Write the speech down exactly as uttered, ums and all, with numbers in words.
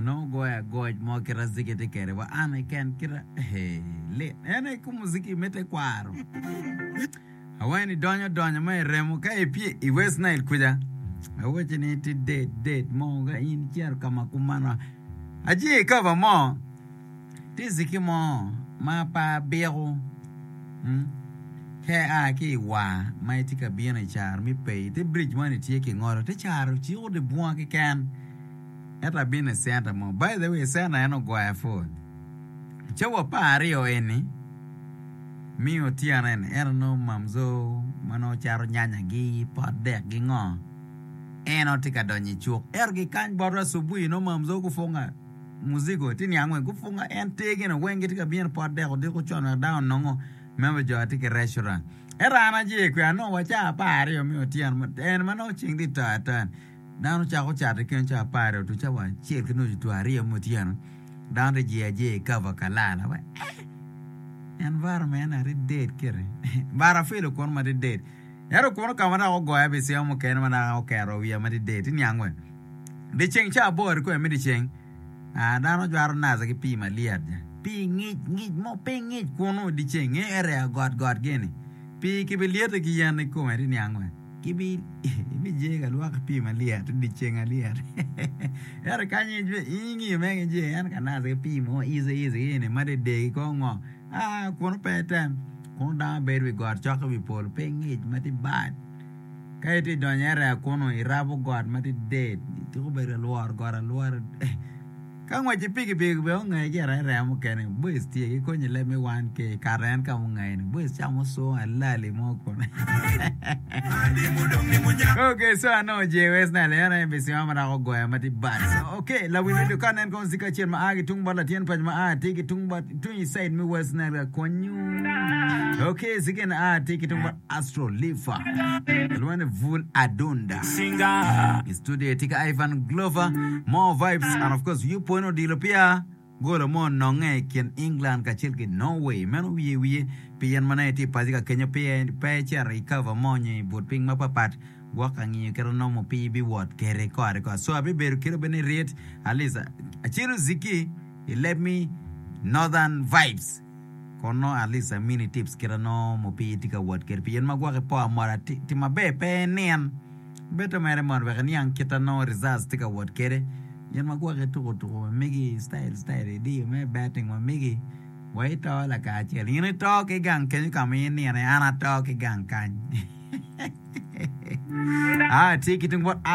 ano goya goj mo kira ziki te kere wa ana ken kira he le ene ku muziki mete kwaro awani donyo donyo mai remo ka epi i West Nile kuja awoche ni ti date date mo ga in chiar kama kumana aji cover mo ti ziki mo ma pa bero hm ke a ki wa mai ti ka biena char mi pe ti bridge money ti ke ngoro ti char ti o de buon ke kan eta bine senta mo by the way sana eno goya phone chewa pari o eni mi o tiana en era no mamzo mano charo nyanya gi podek gi ngo eno tika donyi chuk ergi kan bora subuhi no mamzo kufunga muzigo tini angwe kufunga en tege no wengi tika bien podek o diko chona down nongo membe jo tika restaurant era ana je kwa no wacha pari o mi o tiana en mano chingdi tatan dano chako chate ken cha pare to chawa chir kenu to aria mutiano dano je je cover kalala wa environment are dead kire bara filo kon ma dead yaro kono kamana o goya be se mo ken mana o kero wi ma dead ni angwe de cheng cha bor ko mi de cheng a dano jwaro naza ki pi ma liad pi ngi ngi mo pi ngi kono di cheng e ere god god gene pi ki be liad ki yan ko ma ni angwe kibi ibi je ga luwa pi malia to di chenga lia era kanyi je ingi menge je an kana ze pi mo easy easy ne made de ko ngo ah kono petem kono da be we god chaka we pol pengi mati bad kai ti donyera kono irabo god mati dead ti ko be luar god luar kangwa ji pigi pigi be ngai ge ra ra mo kene bus ti ko nyele me wan ke karen ka mo ngai ne bus cha mo so alale mo ko okay so ano je West Nile ana be si mama ra go ya mati bad okay la we do kan en kon sika chen ma agi tung bala tien pa ma a tiki tung ba tun side me West Nile ko nyu okay sigen a tiki tung ba Astro Lifa lwane vul adonda singa studio tika Ivan Glover more vibes and of course you no dilopia golo mo nonge ken England ka chilke Norway mano wiye wiye pian manati pazika Kenya pe pe chara ikava monye but ping mapapat waka ngi kero no mo pi bi wot kere ko are ko so abi beru kero bene rate aliza achiru ziki he let me northern vibes kono aliza mini tips kero no mo pi tika wot kere pian magwa ke po amara ti mabe pe nen beto mere mon be nian kita no results tika wot kere yan magwa ke to to megi style style di me batting ma megi wai to la ka che ni to ke gang ke ka me ni ana to ke gang kan ah tiki tung what